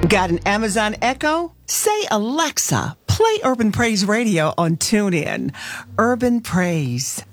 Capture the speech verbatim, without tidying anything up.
Got an Amazon Echo? Say, Alexa, play Urban Praise Radio on TuneIn. Urban Praise.